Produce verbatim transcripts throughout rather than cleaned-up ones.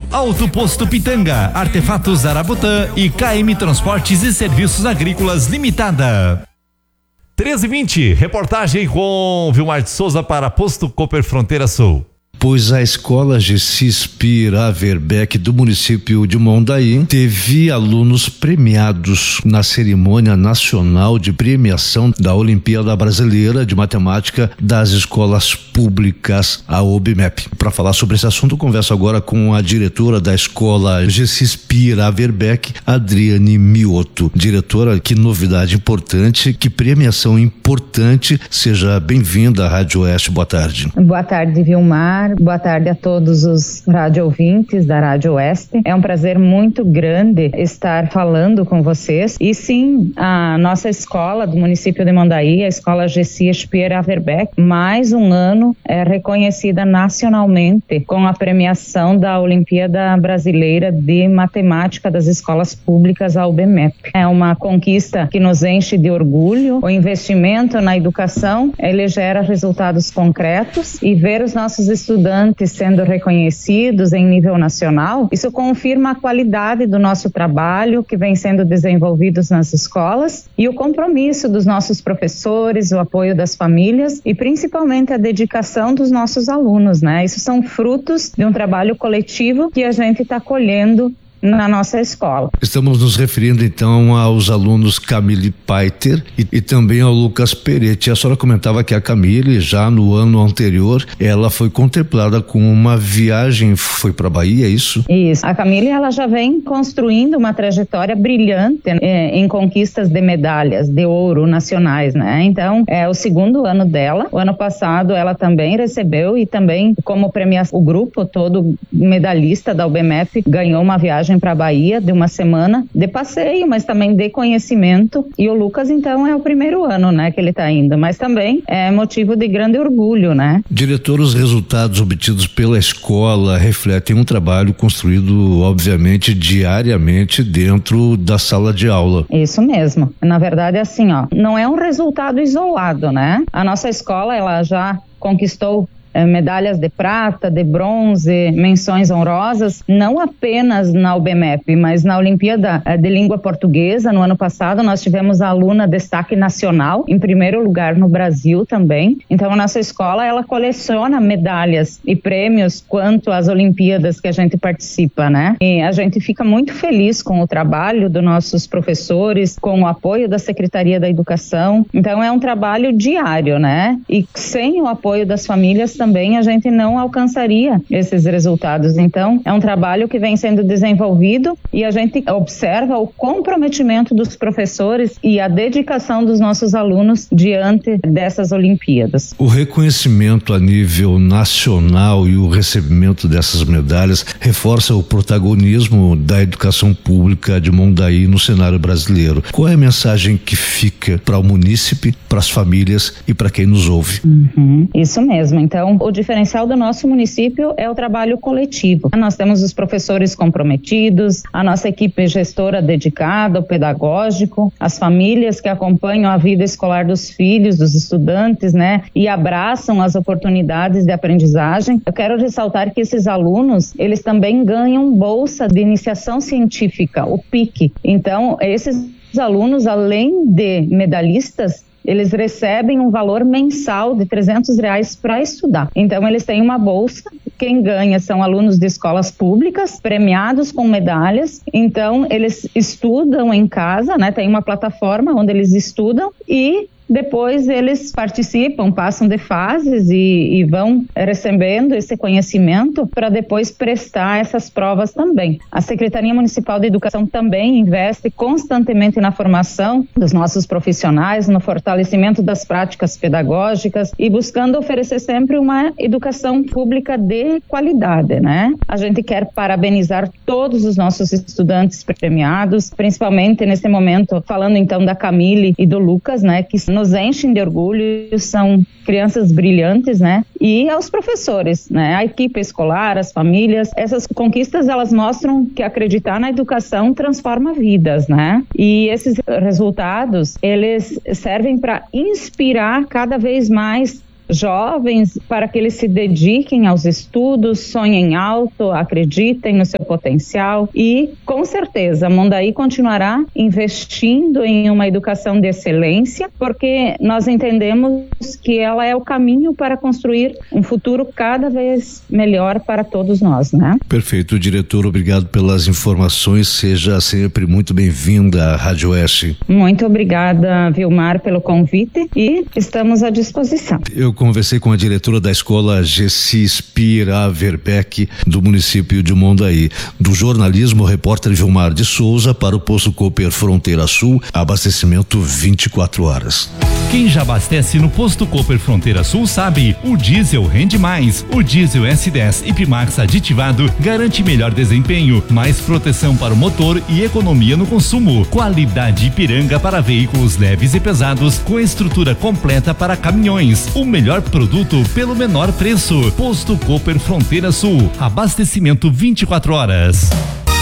Auto Posto Pitanga, Artefatos Arabutã e K M Transportes e Serviços Agrícolas Limitada. treze e vinte, reportagem com Vilmar de Souza para Posto Cooper Fronteira Sul. Pois a escola Gessis Piraverbeck do município de Mondaí teve alunos premiados na cerimônia nacional de premiação da Olimpíada Brasileira de Matemática das Escolas Públicas, a O B M E P. Para falar sobre esse assunto, converso agora com a diretora da escola Gessis Piraverbeck, Adriane Mioto. Diretora, que novidade importante, que premiação importante. Seja bem-vinda à Rádio Oeste. Boa tarde. Boa tarde, Vilmar. Boa tarde a todos os rádio ouvintes da Rádio Oeste. É um prazer muito grande estar falando com vocês. E sim, a nossa escola do município de Mondaí, a escola Gessis Piraverbeck, mais um ano é reconhecida nacionalmente com a premiação da Olimpíada Brasileira de Matemática das Escolas Públicas, a O B M E P. É uma conquista que nos enche de orgulho. O investimento na educação, ele gera resultados concretos, e ver os nossos estudantes sendo reconhecidos em nível nacional, isso confirma a qualidade do nosso trabalho que vem sendo desenvolvido nas escolas e o compromisso dos nossos professores, o apoio das famílias e principalmente a dedicação dos nossos alunos, né? Isso são frutos de um trabalho coletivo que a gente está colhendo na nossa escola. Estamos nos referindo então aos alunos Camille Paiter e, e também ao Lucas Peretti. A senhora comentava que a Camille, já no ano anterior, ela foi contemplada com uma viagem, foi para a Bahia, é isso? Isso. A Camille, ela já vem construindo uma trajetória brilhante é, em conquistas de medalhas de ouro nacionais, né? Então, é o segundo ano dela. O ano passado ela também recebeu e também, como premiação, o grupo todo medalhista da O B M E P ganhou uma viagem para a Bahia de uma semana de passeio, mas também de conhecimento. E o Lucas, então, é o primeiro ano, né, que ele está indo, mas também é motivo de grande orgulho, né? Diretor, os resultados obtidos pela escola refletem um trabalho construído, obviamente, diariamente dentro da sala de aula. Isso mesmo. Na verdade, assim, ó, não é um resultado isolado, né? A nossa escola, ela já conquistou medalhas de prata, de bronze, menções honrosas, não apenas na O B M E P, mas na Olimpíada de Língua Portuguesa. No ano passado nós tivemos a aluna destaque nacional, em primeiro lugar no Brasil também. Então a nossa escola, ela coleciona medalhas e prêmios quanto às Olimpíadas que a gente participa, né? E a gente fica muito feliz com o trabalho dos nossos professores, com o apoio da Secretaria da Educação. Então é um trabalho diário, né? E sem o apoio das famílias também a gente não alcançaria esses resultados. Então, é um trabalho que vem sendo desenvolvido e a gente observa o comprometimento dos professores e a dedicação dos nossos alunos diante dessas Olimpíadas. O reconhecimento a nível nacional e o recebimento dessas medalhas reforça o protagonismo da educação pública de Mondaí no cenário brasileiro. Qual é a mensagem que fica para o munícipe, para as famílias e para quem nos ouve? Uhum, isso mesmo. Então, o diferencial do nosso município é o trabalho coletivo. Nós temos os professores comprometidos, a nossa equipe gestora dedicada ao pedagógico, as famílias que acompanham a vida escolar dos filhos, dos estudantes, né, e abraçam as oportunidades de aprendizagem. Eu quero ressaltar que esses alunos, eles também ganham bolsa de iniciação científica, o P I C. Então, esses alunos, além de medalhistas, eles recebem um valor mensal de trezentos reais para estudar. Então, eles têm uma bolsa. Quem ganha são alunos de escolas públicas, premiados com medalhas. Então, eles estudam em casa, né? Tem uma plataforma onde eles estudam e depois eles participam, passam de fases e, e vão recebendo esse conhecimento para depois prestar essas provas também. A Secretaria Municipal de Educação também investe constantemente na formação dos nossos profissionais, no fortalecimento das práticas pedagógicas e buscando oferecer sempre uma educação pública de qualidade, né? A gente quer parabenizar todos os nossos estudantes premiados, principalmente nesse momento, falando então da Camille e do Lucas, né, que nos enchem de orgulho, são crianças brilhantes, né? E aos professores, né? A equipe escolar, as famílias, essas conquistas, elas mostram que acreditar na educação transforma vidas, né? E esses resultados, eles servem para inspirar cada vez mais jovens para que eles se dediquem aos estudos, sonhem alto, acreditem no seu potencial e, com certeza, Mondaí continuará investindo em uma educação de excelência, porque nós entendemos que ela é o caminho para construir um futuro cada vez melhor para todos nós, né? Perfeito, diretor, obrigado pelas informações, seja sempre muito bem-vinda à Rádio Oeste. Muito obrigada, Vilmar, pelo convite e estamos à disposição. Eu conversei com a diretora da escola Gessi Spira Verbeck, do município de Mondaí. Do jornalismo, o repórter Vilmar de Souza para o Posto Cooper Fronteira Sul, abastecimento vinte e quatro horas. Quem já abastece no Posto Cooper Fronteira Sul sabe, o diesel rende mais. O diesel S dez Ipmax aditivado garante melhor desempenho, mais proteção para o motor e economia no consumo. Qualidade Ipiranga para veículos leves e pesados, com estrutura completa para caminhões. O melhor produto pelo menor preço. Posto Cooper Fronteira Sul, abastecimento vinte e quatro horas.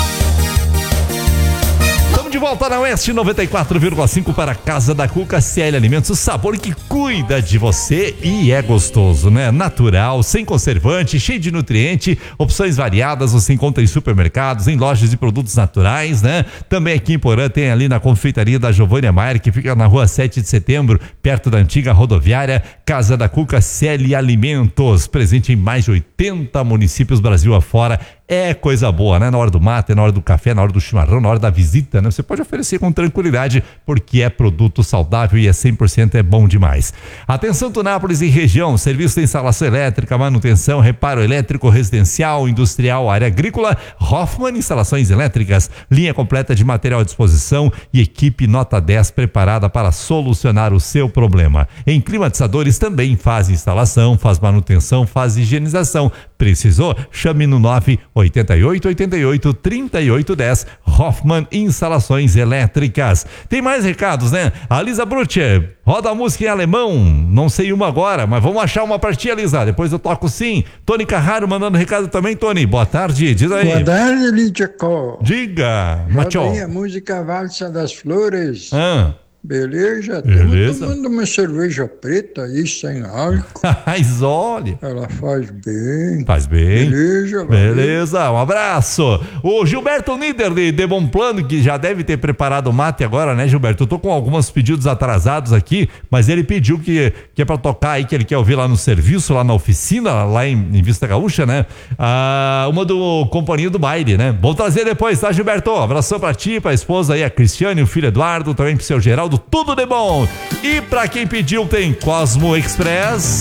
De volta na Oeste noventa e quatro vírgula cinco para a Casa da Cuca. C L Alimentos, o sabor que cuida de você e é gostoso, né? Natural, sem conservante, cheio de nutriente, opções variadas, você encontra em supermercados, em lojas de produtos naturais, né? Também aqui em Porã tem ali na confeitaria da Giovânia Maier, que fica na rua sete de setembro, perto da antiga rodoviária. Casa da Cuca, C L Alimentos, presente em mais de oitenta municípios Brasil afora. É coisa boa, né? Na hora do mate, na hora do café, na hora do chimarrão, na hora da visita, né? Você pode oferecer com tranquilidade, porque é produto saudável e é cem por cento, é bom demais. Atenção, Tunápolis e região, serviço de instalação elétrica, manutenção, reparo elétrico, residencial, industrial, área agrícola, Hoffman Instalações Elétricas, linha completa de material à disposição e equipe nota dez preparada para solucionar o seu problema. Em climatizadores também faz instalação, faz manutenção, faz higienização. Precisou? Chame no nove oito oito oito oito, três oito um zero. Hoffman Instalações Elétricas. Tem mais recados, né? A Lisa Brutcher, roda a música em alemão. Não sei uma agora, mas vamos achar uma pra ti, Lisa. Depois eu toco sim. Tony Carraro mandando recado também, Tony. Boa tarde, diz aí. Boa tarde, Lídia Có. Diga, Macho. Roda aí a música Valsa das Flores. Ah. Beleza? Beleza. Estamos tomando uma cerveja preta aí, sem álcool. Mas olha. Ela faz bem. Faz bem. Beleza. Beleza, valeu. Um abraço. O Gilberto Nieder de, de Bom Plano, que já deve ter preparado o mate agora, né, Gilberto? Eu tô com alguns pedidos atrasados aqui, mas ele pediu que, que é pra tocar aí, que ele quer ouvir lá no serviço, lá na oficina, lá em, em Vista Gaúcha, né? Ah, uma do Companhia do Baile, né? Vou trazer depois, tá, Gilberto? Abração pra ti, pra esposa aí, a Cristiane, o filho Eduardo, também pro seu Geraldo. Tudo de bom. E pra quem pediu tem Cosmo Express.